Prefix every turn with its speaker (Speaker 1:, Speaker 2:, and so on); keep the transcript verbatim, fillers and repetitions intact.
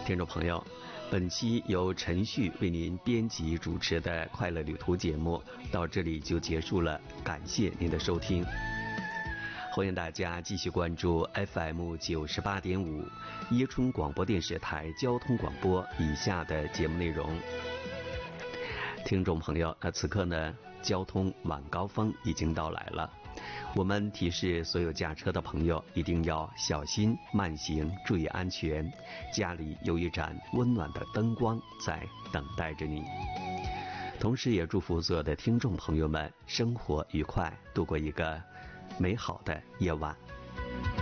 Speaker 1: 听众朋友，本期由陈旭为您编辑主持的快乐旅途节目到这里就结束了，感谢您的收听。欢迎大家继续关注 F M 九十八点五椰春广播电视台交通广播以下的节目内容。听众朋友，那此刻呢，交通晚高峰已经到来了。我们提示所有驾车的朋友一定要小心慢行，注意安全。家里有一盏温暖的灯光在等待着你。同时也祝福所有的听众朋友们生活愉快，度过一个美好的夜晚。